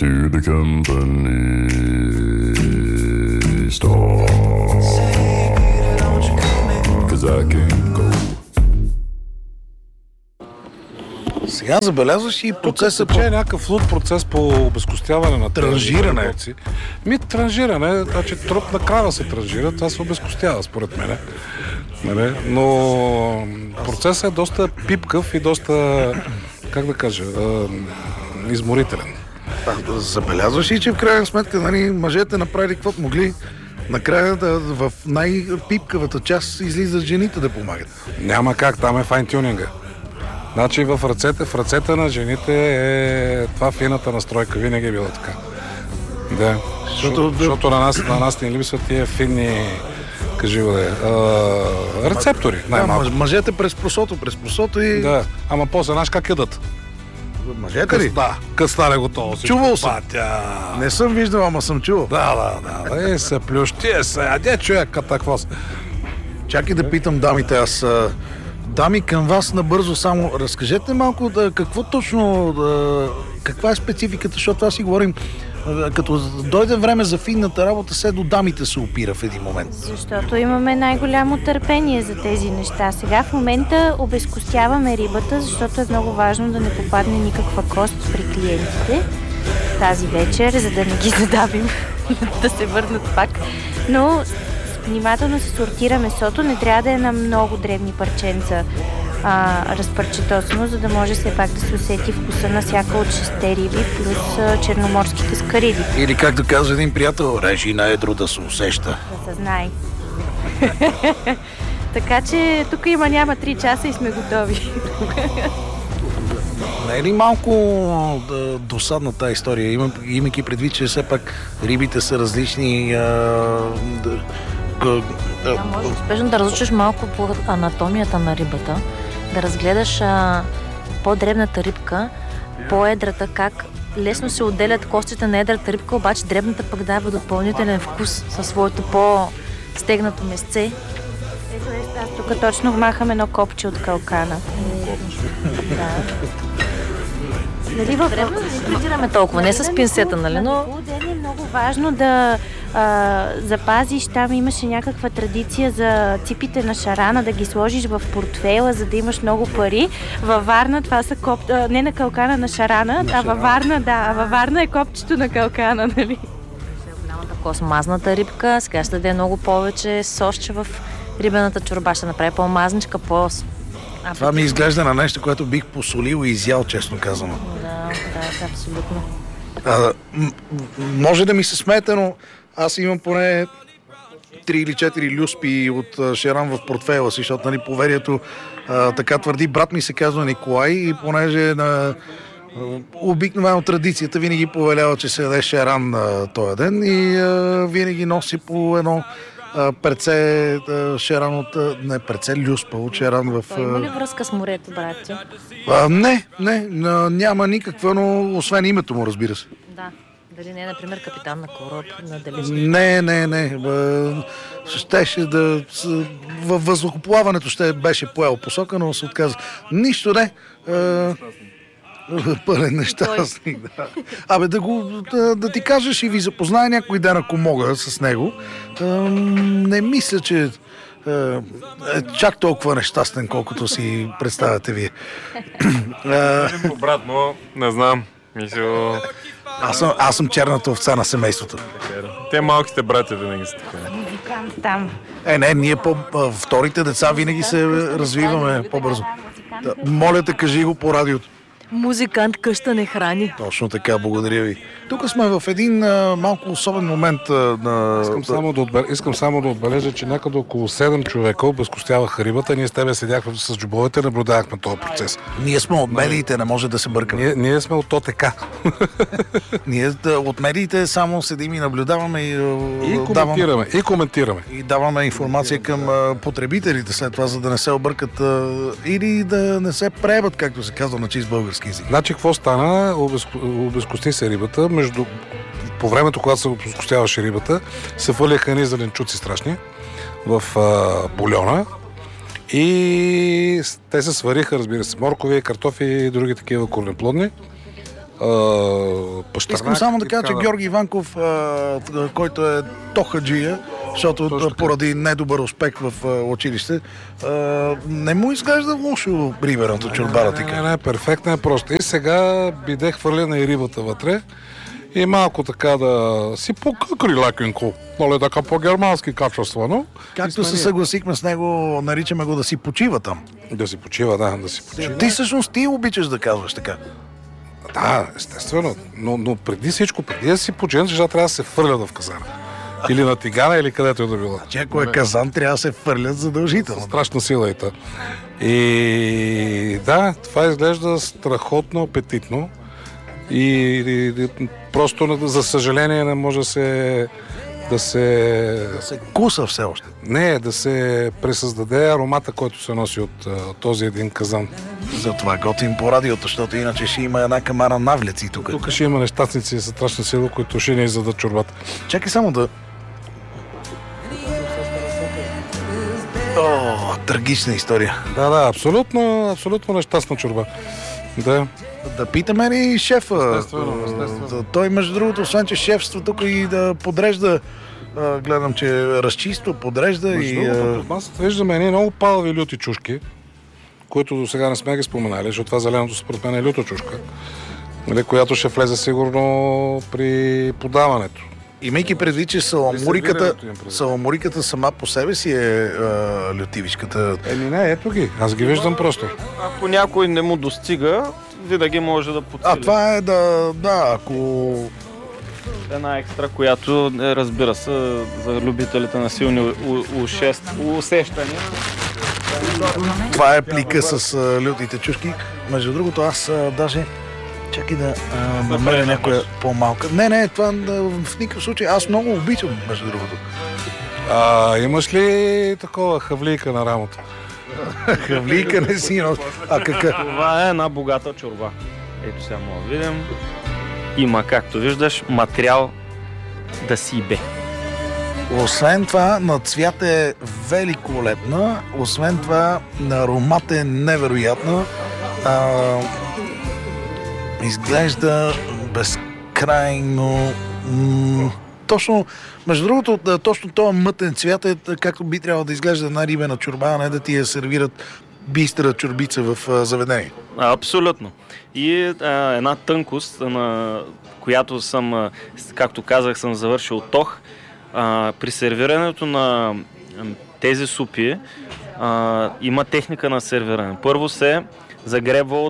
to the company store, 'cause I can't go. Сега забелязваш и процеса Тук е някакъв луд процес по обезкостяване на транжиране. Транжиране, значи труп на крава се транжира, това се обезкостява според мен. Нали? Но процесът е доста пипкав и доста, как да кажа, изморителен. Забелязваш и, че в крайна сметка, нали, мъжете направили каквото могли. Накрая в най-пипкавата част излизат жените да помагат. Няма как, там е файн-тюнинга. Значи в ръцете на жените е това фината настройка, винаги е било така. Да. Защото на нас ни липсват тия финни, кажи го рецептори, най-малко. Мъжете през просото и... Да, ама после знаеш как ядат. Мъжете ли? Да, къс стане готово. Чувал съм. Не съм виждал, ама съм чувал. Да. Се плющие се, яде човек, какво се. Чакай да питам дамите, аз... Дами, към вас набързо само разкажете малко какво точно, каква е спецификата, защото това си говорим, като дойде време за финната работа, се до дамите се опира в един момент. Защото имаме най-голямо търпение за тези неща. Сега в момента обезкостяваме рибата, защото е много важно да не попадне никаква кост при клиентите тази вечер, за да не ги задавим да се върнат пак. Но внимателно се сортира месото, не трябва да е на много дребни парченца разпарчетосано, за да може все пак да се усети вкуса на всяка от 6 риби, плюс черноморските скариди. Или както каза един приятел, режи на едро да се усеща. Да се знае. Така че тук няма 3 часа и сме готови. Не е ли малко досадна тази история, имайки предвид, че все пак рибите са различни? Може успешно да разучиш малко по анатомията на рибата, да разгледаш по-дребната рибка, по-едрата, как лесно се отделят костите на едрата рибка, обаче дребната пък дава допълнителен вкус със своето по-стегнато месце. Ето аз тук точно вмахам едно копче от калкана. Да. Нали във не толкова, не с пинсета, нали, но... Ден е много важно да запазиш, там имаше някаква традиция за ципите на шарана, да ги сложиш в портфейла, за да имаш много пари. Във Варна това са не на калкана, на шарана, във Варна е копчето на калкана, нали? Голямата космазната рибка, сега ще даде много повече сосче в рибената чорба, ще направи по-мазничка, Това ми изглежда на нещо, което бих посолил и изял, честно казано. Да, абсолютно. Може да ми се смеете, но аз имам поне 3 или 4 люспи от шеран в портфейла си, защото, нали, поверието така твърди. Брат ми се казва Николай и понеже на обикновено традицията винаги повелява, че се яде шеран този ден и винаги носи по едно перце шеран от... Не, перце люспа от шеран в... Има ли връзка с морето, братче? Не, няма никаква, но освен името му, разбира се. Да. Дали не е, например, капитан на кораб на далечни? Не. Щеше да... Във въздухоплаването ще беше поел посока, но се отказа. Нищо не. Пълен нещастник, да. Абе, да ти кажеш и ви запозная някой ден, ако мога с него. Не мисля, че е чак толкова нещастен, колкото си представяте вие. Обратно, не знам. Аз съм черната овца на семейството. Те малките братя винаги са така. Там. Ние вторите деца винаги се развиваме по-бързо. Моля те, кажи го по радиото. Музикант къща не храни. Точно така, благодаря ви. Тук сме в един малко особен момент на... Искам само да отбележа, че някъде около 7 човека обезкостяваха рибата. Ние с тебе седяхме с джобовете, наблюдавахме този процес. Ние сме от медиите, не може да се бъркаме. Ние сме от ОТК. Ние от медиите само седим и наблюдаваме и коментираме. И даваме информация към потребителите след това, за да не се объркат или да не се преебат, както се казва на чист български език. Значи, какво стана? Обезкости се рибата. По времето, когато се обезкостяваше рибата, се фърляха едни зеленчуци страшни в бульона и те се свариха, разбира се, моркови, картофи и други такива корнеплодни. пащарнак. Искам само да и кажа, така че Георги Иванков, който е тохаджия, защото поради недобър успех в училище, не му изглежда лошо рибеното чорба. Не, перфектно е просто. И сега биде хвърлена и рибата вътре. И малко така да си покъкри лекенко. Нали, така по-германски качествено. Както се съгласихме с него, наричаме го да си почива там. Да си почива, да си почива. Ти всъщност ти обичаш да казваш така. Да, естествено. Но преди всичко, преди да си починеш, трябва да се фърлят в казана. Или на тигана, или където е да било. Че ако е казан, трябва да се фърлят задължително. Страшна сила е та. И да, това изглежда страхотно апетитно. И просто, за съжаление, не може да се куса все още. Не, да се пресъздаде аромата, който се носи от този един казан. Затова готвим по радиото, защото иначе ще има една камара навлеци тук. Тук ще има нещастници със страшна сила, които ще ни издадат чорбата. Чакай само да... Трагична история. Да, абсолютно нещастна чорба. Да. Да питаме ли шефа? Естествено. Той, между другото, освен че шефства тук и да подрежда, гледам, че разчиства, подрежда между другото, в масата виждаме едни много палави люти чушки, които до сега не сме ги споменали, защото това зеленото според мен е люта чушка, която ще влезе сигурно при подаването. Имайки предвид, че саламуриката сама по себе си е лютивичката. Не, ето ги. Аз ги виждам просто. Ако някой не му достига, винаги може да подсили. Това е ако... Една екстра, която разбира се за любителите на силни усещания. Това е плика с лютите чушки. Между другото, аз даже... Чакай да намеря някоя по-малка. Не, това в никакъв случай. Аз много обичам, между другото. Имаш ли такова хавлийка на рамото? Хавлийка не си носи. Това е една богата чорба. Ето сега мога да видим. Има, както виждаш, материал да си бе. Освен това, на цвят е великолепна. Освен това, на аромат е невероятна. Изглежда безкрайно... Точно, между другото, точно този мътен цвят е както би трябвало да изглежда една рибена чорба, а не да ти я сервират бистра чорбица в заведение. Абсолютно. И една тънкост, на която съм, както казах, съм завършил тох. При сервирането на тези супи има техника на сервиране. Първо се загребва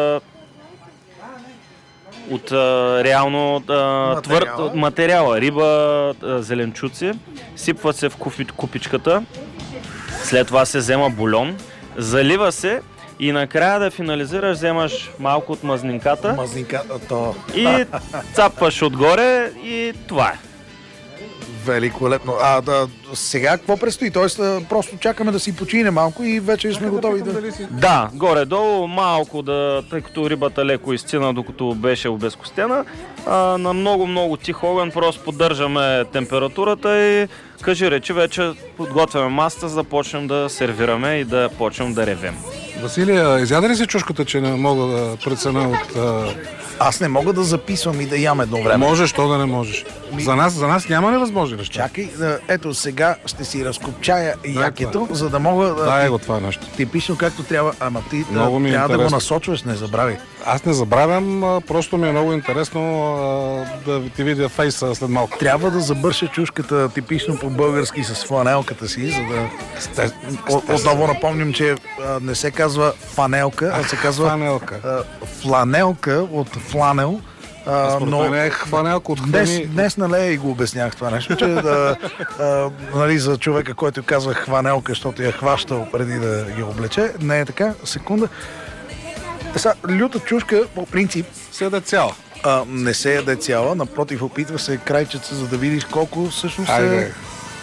от реално твърд материала. Риба, зеленчуци, сипват се в купичката, след това се взема бульон, залива се и накрая да финализираш, вземаш малко от мазнинката и цапваш отгоре и това е. Великолепно. Сега какво предстои? Тоест просто чакаме да си почине малко и вече сме готови да... Да, горе-долу малко тъй като рибата леко изцина, докато беше обезкостена, на много тих огън просто поддържаме температурата и кажи речи вече подготвяме масата, за да почнем да сервираме и да почнем да ревем. Василия, изяда ли си чушката, че не мога да преценя от... Аз не мога да записвам и да ям едно време. Можеш, то да не можеш. За нас няма невъзможни неща. Чакай, ето сега ще си разкопчая якето, за да мога да... Дай го това нещо. Типично както трябва, ама ти трябва да го насочваш, не забравяй. Аз не забравям, просто ми е много интересно да ти видя фейса след малко. Трябва да забърша чушката типично по-български с фланелката си, за да... Отново напомним, че не се казва фанелка, а се казва фланелка от фланел. Но не е хванелка от храни. Днес и го обяснях това нещо, че нали, за човека, който казва хванелка, защото я хващал преди да ги облече. Не е така. Секунда. Люта чушка, по принцип, се яде цяла. Не се яде цяла, напротив, опитва се крайчеца, за да видиш колко всъщност е...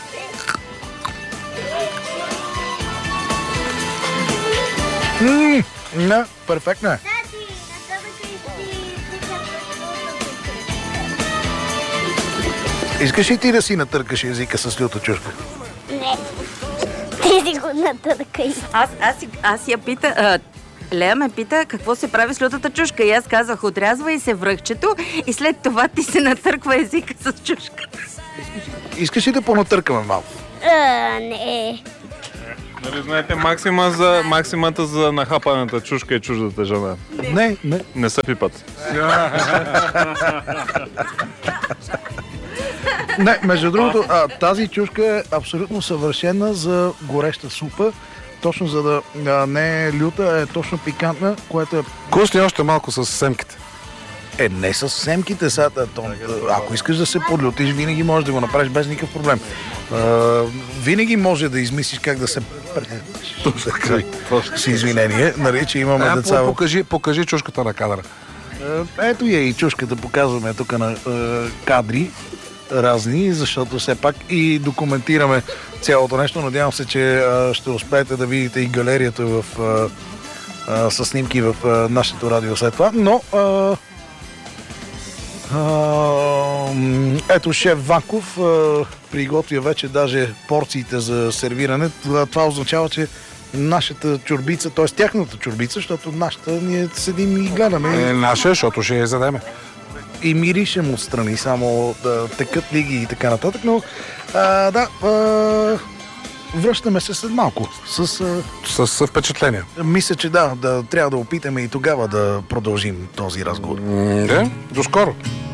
Не, перфектно е. Искаш ли ти да си натъркаш езика с люта чушка? Не. Ти си го натъркай. Аз я пита... Лея ме пита какво се прави с лютата чушка и аз казах, отрязва и се връхчето и след това ти се натърква езика с чушката. Искаш ли да понатъркаме малко? Не. Нали знаете максимата за нахапаната чушка и чуждата жена? Не. Не се пипат. Не, между другото, тази чушка е абсолютно съвършена за гореща супа. Точно за да не е люта, е точно пикантна, което е... Кости още малко с семките. Не с семките, сега. Ако искаш да се подлютиш, винаги можеш да го направиш без никакъв проблем. Винаги може да измислиш как да се... С извинение, нали, че имаме деца... Покажи чушката на кадъра. Ето я и чушката, показваме тук на кадри разни, защото все пак и документираме цялото нещо. Надявам се, че ще успеете да видите и галерията със снимки в нашето радио след това. Но ето шеф Ваков приготвя вече даже порциите за сервиране. Това означава, че нашата чорбица, т.е. тяхната чорбица, защото нашата ние седим и гледаме. Наша, защото ще я задеме. И миришем отстрани, само да текат лиги и така нататък, но връщаме се след малко с впечатление. Мисля, че да, трябва да опитаме и тогава да продължим този разговор. До скоро.